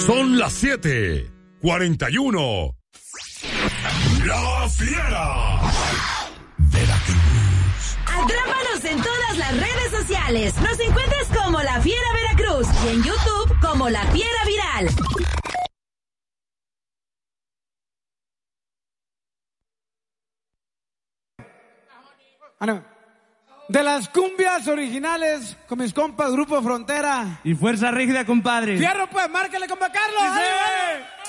Son las 7:41. La Fiera. Veracruz. Atrápanos en todas las redes sociales. Nos encuentras como La Fiera Veracruz y en YouTube como La Fiera Viral. De las cumbias originales con mis compas Grupo Frontera y Fuerza Rígida, compadre. Fierro, pues, márcale, compa Carlos. ¡Sí!